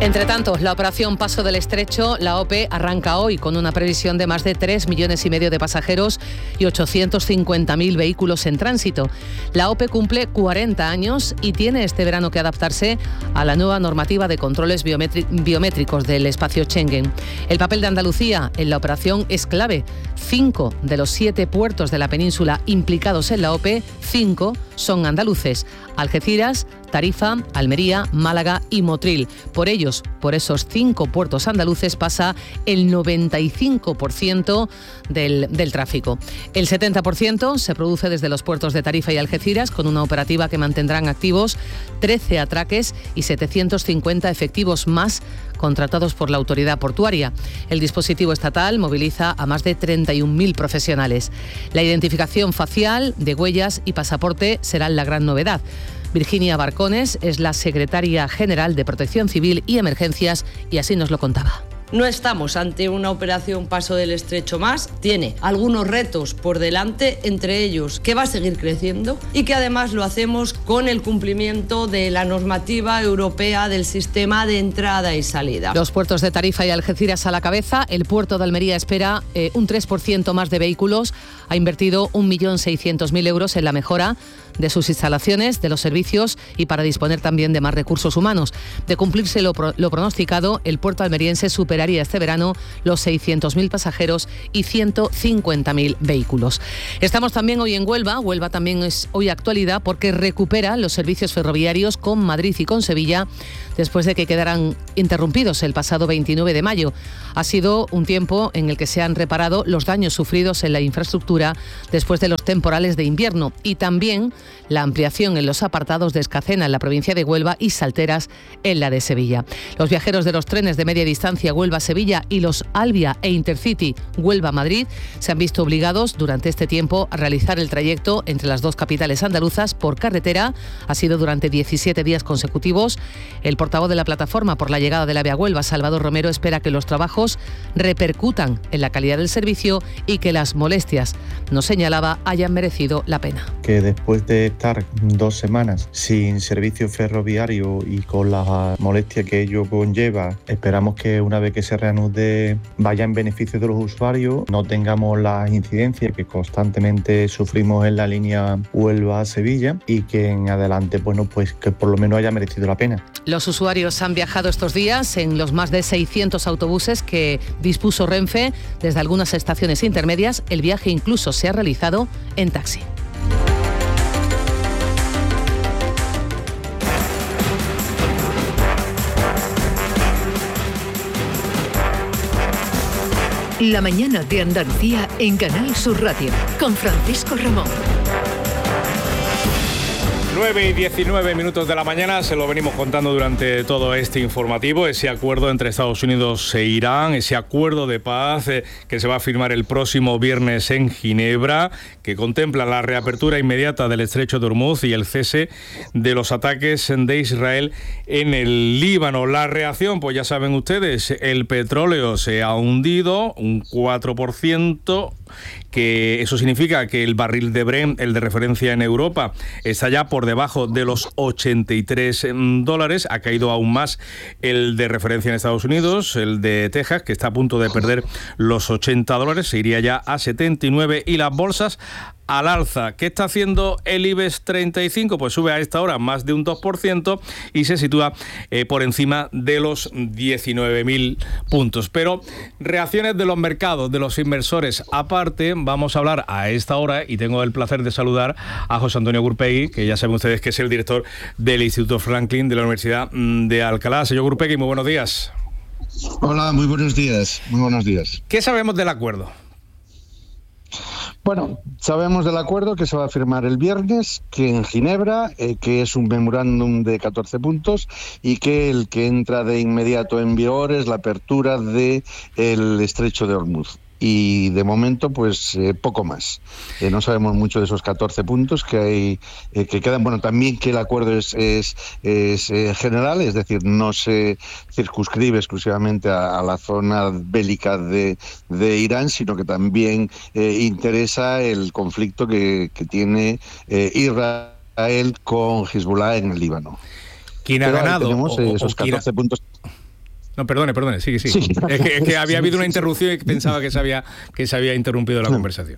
Entre tanto, la operación Paso del Estrecho, la OPE, arranca hoy con una previsión de más de 3,5 millones de pasajeros y 850.000 vehículos en tránsito. La OPE cumple 40 años y tiene este verano que adaptarse a la nueva normativa de controles biométricos del espacio Schengen. El papel de Andalucía en la operación es clave. 5 de los 7 puertos de la península implicados en la OPE, 5 son andaluces: Algeciras, Tarifa, Almería, Málaga y Motril. Por esos 5 puertos andaluces pasa el 95% del tráfico. El 70% se produce desde los puertos de Tarifa y Algeciras, con una operativa que mantendrán activos 13 atraques y 750 efectivos más contratados por la autoridad portuaria. El dispositivo estatal moviliza a más de 31.000 profesionales. La identificación facial, de huellas y pasaporte serán la gran novedad. Virginia Barcones es la secretaria general de Protección Civil y Emergencias y así nos lo contaba. No estamos ante una operación Paso del Estrecho más, tiene algunos retos por delante, entre ellos que va a seguir creciendo y que además lo hacemos con el cumplimiento de la normativa europea del sistema de entrada y salida. Los puertos de Tarifa y Algeciras a la cabeza. El puerto de Almería espera un 3% más de vehículos. Ha invertido 1.600.000 euros en la mejora de sus instalaciones, de los servicios y para disponer también de más recursos humanos. De cumplirse lo pronosticado, el puerto almeriense superaría este verano los 600.000 pasajeros y 150.000 vehículos. Estamos también hoy en Huelva. Huelva también es hoy actualidad porque recupera los servicios ferroviarios con Madrid y con Sevilla después de que quedaran interrumpidos el pasado 29 de mayo. Ha sido un tiempo en el que se han reparado los daños sufridos en la infraestructura después de los temporales de invierno y también la ampliación en los apartados de Escacena en la provincia de Huelva y Salteras en la de Sevilla. Los viajeros de los trenes de media distancia Huelva-Sevilla y los Albia e Intercity Huelva-Madrid se han visto obligados durante este tiempo a realizar el trayecto entre las dos capitales andaluzas por carretera. Ha sido durante 17 días consecutivos. El portavoz de la plataforma por la llegada del AVE a Huelva, Salvador Romero, espera que los trabajos repercutan en la calidad del servicio y que las molestias, nos señalaba, hayan merecido la pena. Que después de estar 2 semanas sin servicio ferroviario y con la molestia que ello conlleva, esperamos que una vez que se reanude vaya en beneficio de los usuarios, no tengamos las incidencias que constantemente sufrimos en la línea Huelva-Sevilla y que en adelante, bueno, pues que por lo menos haya merecido la pena. Los usuarios han viajado estos días en los más de 600 autobuses que dispuso Renfe desde algunas estaciones intermedias. El viaje incluso se ha realizado en taxi. La mañana de Andalucía en Canal Sur Radio, con Francisco Ramón. 9:19 de la mañana, se lo venimos contando durante todo este informativo, ese acuerdo entre Estados Unidos e Irán, ese acuerdo de paz que se va a firmar el próximo viernes en Ginebra, que contempla la reapertura inmediata del estrecho de Ormuz y el cese de los ataques de Israel en el Líbano. La reacción, pues ya saben ustedes, el petróleo se ha hundido un 4%, que eso significa que el barril de Brent, el de referencia en Europa, está ya por debajo de los $83. Ha caído aún más el de referencia en Estados Unidos, el de Texas, que está a punto de perder los $80, se iría ya a 79, y las bolsas al alza. ¿Qué está haciendo el IBEX 35? Pues sube a esta hora más de un 2% y se sitúa por encima de los 19.000 puntos. Pero reacciones de los mercados, de los inversores aparte, vamos a hablar a esta hora, y tengo el placer de saludar a José Antonio Gurpegui, que ya saben ustedes que es el director del Instituto Franklin de la Universidad de Alcalá. Señor Gurpegui, muy buenos días. Hola, muy buenos días. Muy buenos días. ¿Qué sabemos del acuerdo? Bueno, sabemos del acuerdo que se va a firmar el viernes, que en Ginebra, que es un memorándum de 14 puntos y que el que entra de inmediato en vigor es la apertura del estrecho de Ormuz. Y de momento, pues poco más. No sabemos mucho de esos 14 puntos que hay, que quedan. Bueno, también que el acuerdo es general, es decir, no se circunscribe exclusivamente a la zona bélica de Irán, sino que también interesa el conflicto que tiene Israel con Hezbollah en el Líbano. ¿Quién ha ganado? Tenemos esos 14 puntos. No, perdone, sigue. Sí. Es que había habido una interrupción y pensaba que se había interrumpido la conversación.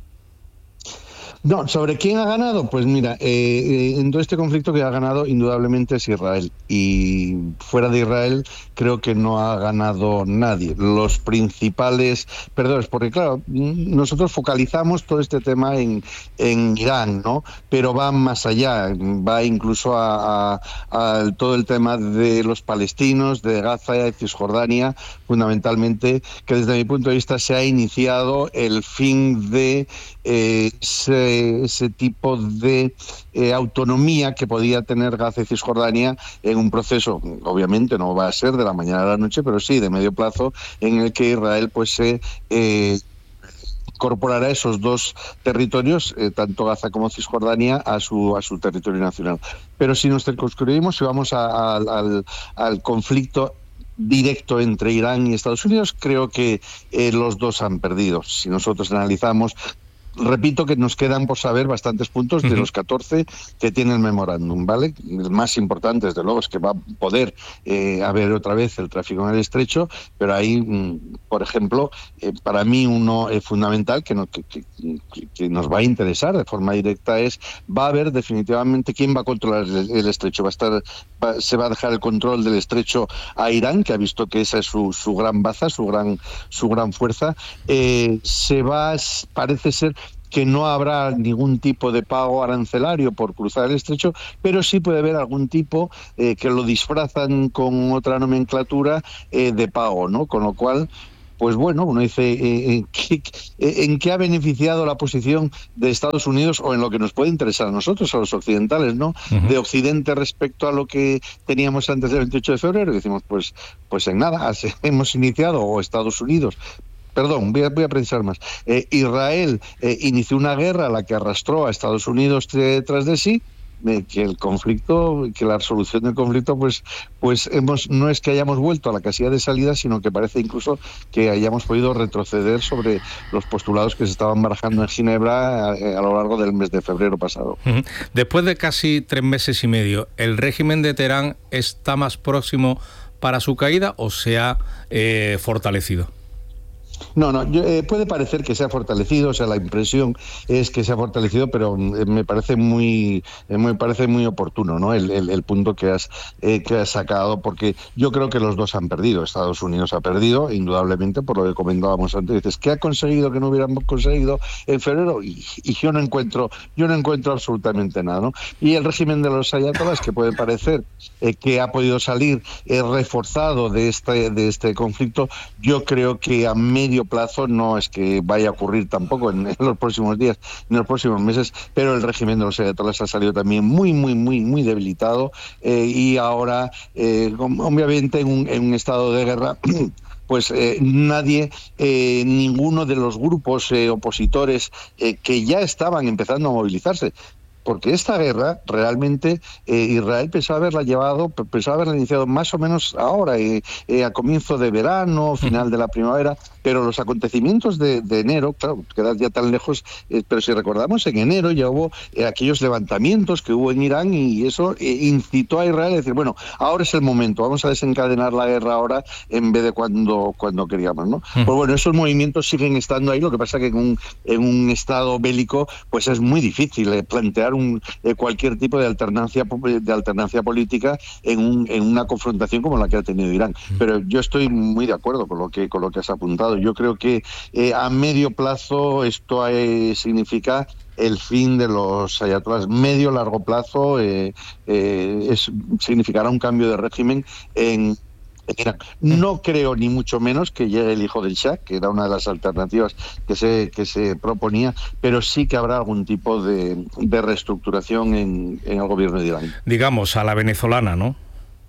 No, ¿sobre quién ha ganado? Pues mira, en todo este conflicto que ha ganado indudablemente es Israel, y fuera de Israel creo que no ha ganado nadie. Los principales perdedores, porque claro, nosotros focalizamos todo este tema en Irán, ¿no? Pero va más allá, va incluso a todo el tema de los palestinos, de Gaza y de Cisjordania, fundamentalmente, que desde mi punto de vista se ha iniciado el fin de ese tipo de autonomía que podía tener Gaza y Cisjordania en un proceso, obviamente no va a ser de la mañana a la noche, pero sí de medio plazo, en el que Israel pues se incorporará esos dos territorios, tanto Gaza como Cisjordania, a su territorio nacional. Pero si nos circunscribimos y vamos al conflicto directo entre Irán y Estados Unidos, creo que los dos han perdido. Si nosotros analizamos, repito que nos quedan por saber bastantes puntos de los 14 que tiene el memorándum, ¿vale? El más importante, desde luego, es que va a poder haber otra vez el tráfico en el estrecho, pero ahí, por ejemplo, para mí uno fundamental que nos va a interesar de forma directa es, va a haber definitivamente quién va a controlar el estrecho. Se va a dejar el control del estrecho a Irán, que ha visto que esa es su gran baza, su gran fuerza. Parece ser que no habrá ningún tipo de pago arancelario por cruzar el estrecho, pero sí puede haber algún tipo que lo disfrazan con otra nomenclatura de pago, ¿no? Con lo cual, pues bueno, uno dice ¿en qué ha beneficiado la posición de Estados Unidos, o en lo que nos puede interesar a nosotros, a los occidentales, ¿no? De Occidente respecto a lo que teníamos antes del 28 de febrero. Y decimos, pues en nada, hemos iniciado, o Estados Unidos, perdón, voy a precisar más. Israel inició una guerra a la que arrastró a Estados Unidos tras de sí, que la resolución del conflicto, pues no es que hayamos vuelto a la casilla de salida, sino que parece incluso que hayamos podido retroceder sobre los postulados que se estaban barajando en Ginebra a lo largo del mes de febrero pasado. Después de casi 3 meses y medio, ¿el régimen de Teherán está más próximo para su caída o se ha fortalecido? No, puede parecer que se ha fortalecido, o sea, la impresión es que se ha fortalecido, pero me parece muy oportuno, ¿no? El punto que has sacado, porque yo creo que los dos han perdido. Estados Unidos ha perdido, indudablemente, por lo que comentábamos antes. Dices, ¿qué ha conseguido que no hubiéramos conseguido en febrero? Y yo no encuentro absolutamente nada, ¿no? Y el régimen de los ayatolás, que puede parecer que ha podido salir reforzado de este conflicto, yo creo que a medio plazo no es que vaya a ocurrir tampoco en los próximos días, en los próximos meses, pero el régimen de los ayatolás ha salido también muy debilitado, y ahora, obviamente, en un estado de guerra, pues ninguno de los grupos opositores que ya estaban empezando a movilizarse, porque esta guerra realmente Israel pensaba haberla iniciado más o menos ahora, a comienzo de verano, final de la primavera, pero los acontecimientos de enero, claro, quedan ya tan lejos, pero si recordamos, en enero ya hubo aquellos levantamientos que hubo en Irán, y eso incitó a Israel a decir, bueno, ahora es el momento, vamos a desencadenar la guerra ahora en vez de cuando queríamos, ¿no? Pues bueno, esos movimientos siguen estando ahí, lo que pasa que en un estado bélico pues es muy difícil plantear cualquier tipo de alternancia política en una confrontación como la que ha tenido Irán. Pero yo estoy muy de acuerdo con lo que has apuntado. Yo creo que a medio plazo esto significa el fin de los ayatolás. Largo plazo significará un cambio de régimen en Irán. No creo ni mucho menos que llegue el hijo del Shah, que era una de las alternativas que se proponía, pero sí que habrá algún tipo de reestructuración en el gobierno de Irán. Digamos, a la venezolana, ¿no?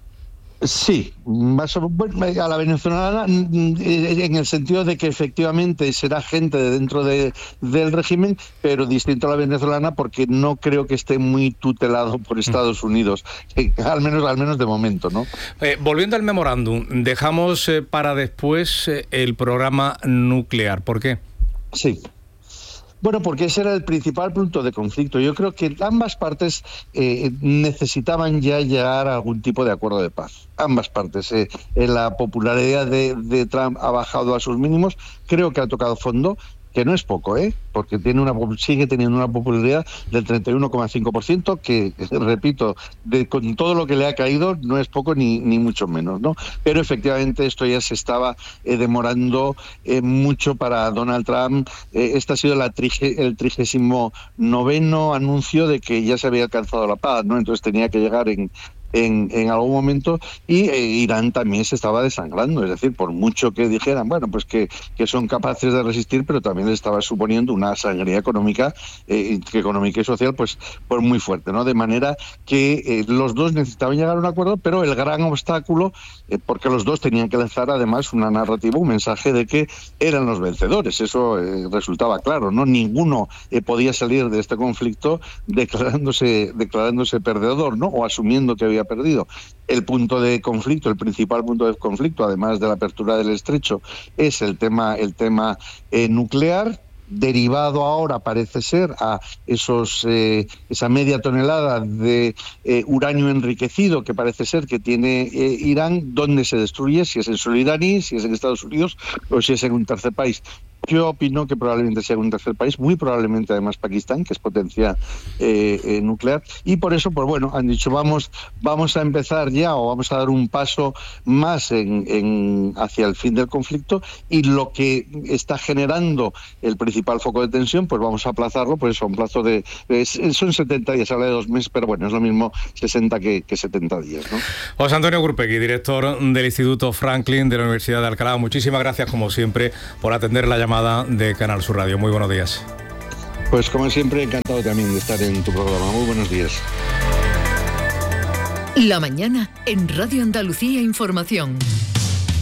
Sí, a la venezolana, en el sentido de que efectivamente será gente de dentro del régimen, pero distinto a la venezolana, porque no creo que esté muy tutelado por Estados Unidos, al menos de momento, ¿no? Volviendo al memorándum, dejamos para después el programa nuclear. ¿Por qué? Sí. Bueno, porque ese era el principal punto de conflicto. Yo creo que ambas partes necesitaban ya llegar a algún tipo de acuerdo de paz. Ambas partes. La popularidad de Trump ha bajado a sus mínimos. Creo que ha tocado fondo, que no es poco, porque sigue teniendo una popularidad del 31,5%, que, repito, con todo lo que le ha caído, no es poco ni mucho menos, ¿no? Pero efectivamente esto ya se estaba demorando mucho para Donald Trump. Este ha sido el 39º anuncio de que ya se había alcanzado la paz, ¿no? Entonces tenía que llegar en algún momento, y Irán también se estaba desangrando, es decir, por mucho que dijeran, bueno, pues que son capaces de resistir, pero también les estaba suponiendo una sangría económica y social pues muy fuerte, ¿no? De manera que los dos necesitaban llegar a un acuerdo, pero el gran obstáculo, porque los dos tenían que lanzar además una narrativa, un mensaje de que eran los vencedores, eso resultaba claro, ¿no? Ninguno podía salir de este conflicto declarándose perdedor, ¿no? O asumiendo que había perdido. El punto de conflicto, el principal punto de conflicto, además de la apertura del estrecho, es el tema nuclear, derivado ahora parece ser a esa media tonelada de uranio enriquecido que parece ser que tiene Irán, donde se destruye, si es en suelo iraní, si es en Estados Unidos o si es en un tercer país. Yo opino que probablemente sea un tercer país, muy probablemente además Pakistán, que es potencia nuclear, y por eso, pues bueno, han dicho vamos a empezar ya, o vamos a dar un paso más hacia el fin del conflicto, y lo que está generando el principal foco de tensión, pues vamos a aplazarlo, pues a un plazo son 70 días, habla de 2 meses, pero bueno, es lo mismo 60 que 70 días, ¿no? José Antonio Gurpegui, director del Instituto Franklin de la Universidad de Alcalá, muchísimas gracias como siempre por atender la llamada de Canal Sur Radio. Muy buenos días. Pues como siempre, encantado también de estar en tu programa. Muy buenos días. La mañana en Radio Andalucía Información.